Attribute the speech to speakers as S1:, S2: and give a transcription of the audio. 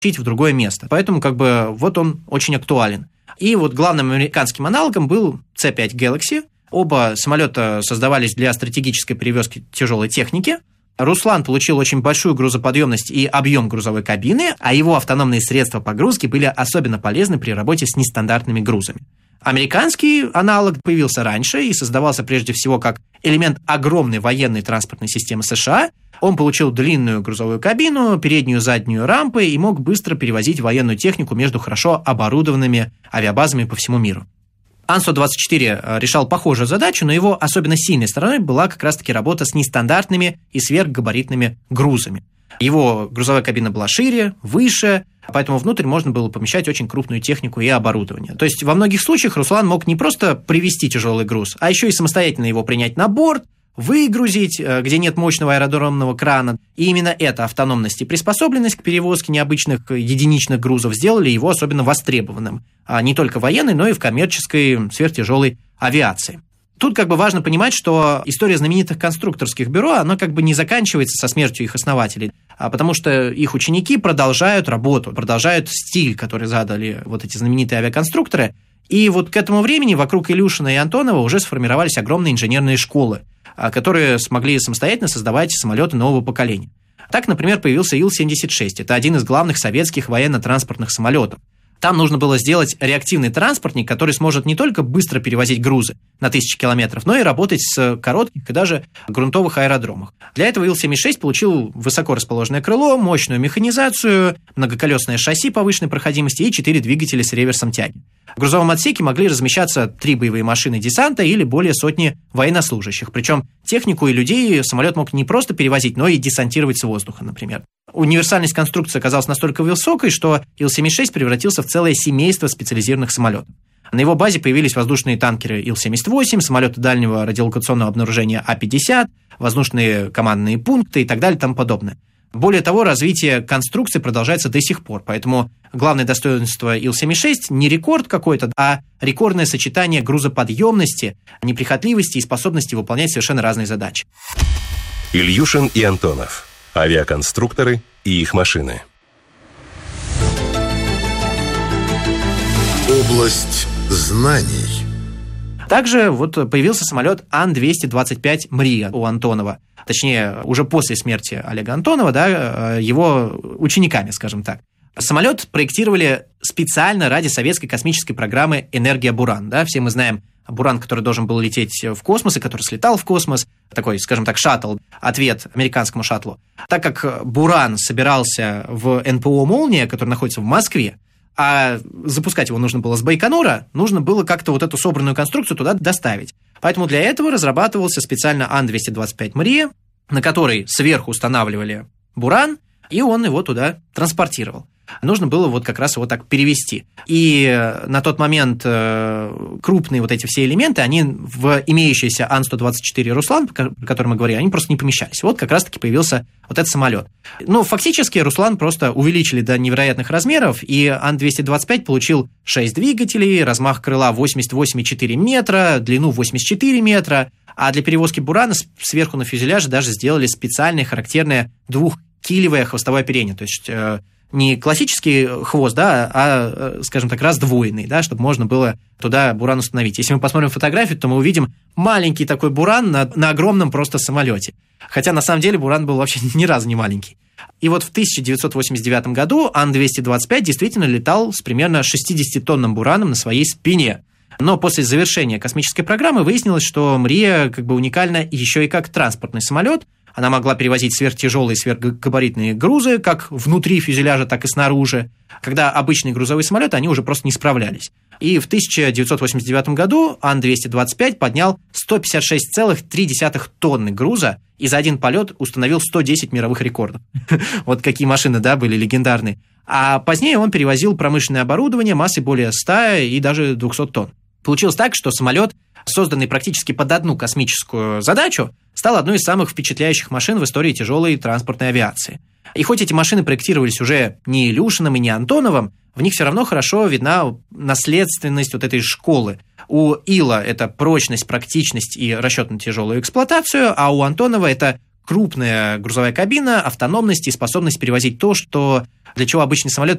S1: в другое место. Поэтому вот он очень актуален. И вот главным американским аналогом был C-5 Galaxy. Оба самолета создавались для стратегической перевозки тяжелой техники. Руслан получил очень большую грузоподъемность и объем грузовой кабины, а его автономные средства погрузки были особенно полезны при работе с нестандартными грузами. Американский аналог появился раньше и создавался прежде всего как элемент огромной военной транспортной системы США. Он получил длинную грузовую кабину, переднюю и заднюю рампы и мог быстро перевозить военную технику между хорошо оборудованными авиабазами по всему миру. Ан-124 решал похожую задачу, но его особенно сильной стороной была как раз-таки работа с нестандартными и сверхгабаритными грузами. Его грузовая кабина была шире, выше, поэтому внутрь можно было помещать очень крупную технику и оборудование. То есть во многих случаях Руслан мог не просто привезти тяжелый груз, а еще и самостоятельно его принять на борт, выгрузить, где нет мощного аэродромного крана. И именно эта автономность и приспособленность к перевозке необычных единичных грузов сделали его особенно востребованным, не только в военной, но и в коммерческой сверхтяжелой авиации. Тут важно понимать, что история знаменитых конструкторских бюро, она не заканчивается со смертью их основателей, потому что их ученики продолжают работу, продолжают стиль, который задали вот эти знаменитые авиаконструкторы. И вот к этому времени вокруг Илюшина и Антонова уже сформировались огромные инженерные школы, которые смогли самостоятельно создавать самолеты нового поколения. Так, например, появился Ил-76. Это один из главных советских военно-транспортных самолетов. Там нужно было сделать реактивный транспортник, который сможет не только быстро перевозить грузы на 1000 километров, но и работать с коротких и даже грунтовых аэродромах. Для этого Ил-76 получил высоко расположенное крыло, мощную механизацию, многоколесное шасси повышенной проходимости и 4 двигателя с реверсом тяги. В грузовом отсеке могли размещаться 3 боевые машины десанта или более сотни военнослужащих. Причем технику и людей самолет мог не просто перевозить, но и десантировать с воздуха, например. Универсальность конструкции оказалась настолько высокой, что Ил-76 превратился в целое семейство специализированных самолетов. На его базе появились воздушные танкеры Ил-78, самолеты дальнего радиолокационного обнаружения А-50, воздушные командные пункты и так далее и тому подобное. Более того, развитие конструкции продолжается до сих пор, поэтому главное достоинство Ил-76 не рекорд какой-то, а рекордное сочетание грузоподъемности, неприхотливости и способности выполнять совершенно разные задачи.
S2: Ильюшин и Антонов. Авиаконструкторы и их машины.
S3: Область знаний.
S1: Также появился самолет Ан-225 «Мрия» у Антонова. Точнее, уже после смерти Олега Антонова, его учениками, скажем так. Самолет проектировали специально ради советской космической программы «Энергия Буран». Все мы знаем Буран, который должен был лететь в космос и который слетал в космос. Такой, скажем так, шаттл, ответ американскому шаттлу. Так как Буран собирался в НПО «Молния», который находится в Москве, а запускать его нужно было с Байконура, нужно было как-то эту собранную конструкцию туда доставить. Поэтому для этого разрабатывался специально Ан-225 «Мрия», на который сверху устанавливали Буран, и он его туда транспортировал. Нужно было как раз его так перевести. И на тот момент крупные эти все элементы, они в имеющийся Ан-124 «Руслан», про который мы говорили, они просто не помещались. Как раз-таки появился этот самолет. Фактически «Руслан» просто увеличили до невероятных размеров, и Ан-225 получил 6 двигателей, размах крыла 88,4 метра, длину 84 метра, а для перевозки «Бурана» сверху на фюзеляже даже сделали специальное характерное 2-килевое хвостовое оперение, то есть не классический хвост, а, скажем так, раздвоенный, чтобы можно было туда Буран установить. Если мы посмотрим фотографию, то мы увидим маленький такой Буран на огромном просто самолете. Хотя на самом деле Буран был вообще ни разу не маленький. И в 1989 году Ан-225 действительно летал с примерно 60-тонным Бураном на своей спине. Но после завершения космической программы выяснилось, что «Мрия» уникальна еще и как транспортный самолет. Она могла перевозить сверхтяжелые, сверхгабаритные грузы, как внутри фюзеляжа, так и снаружи, когда обычные грузовые самолеты, они уже просто не справлялись. И в 1989 году Ан-225 поднял 156,3 тонны груза и за один полет установил 110 мировых рекордов. Вот какие машины, были легендарные. А позднее он перевозил промышленное оборудование массой более 100 и даже 200 тонн. Получилось так, что самолет, созданный практически под одну космическую задачу, стал одной из самых впечатляющих машин в истории тяжелой транспортной авиации. И хоть эти машины проектировались уже не Илюшиным и не Антоновым, в них все равно хорошо видна наследственность этой школы. У Ила это прочность, практичность и расчет на тяжелую эксплуатацию, а у Антонова это крупная грузовая кабина, автономность и способность перевозить то, для чего обычный самолет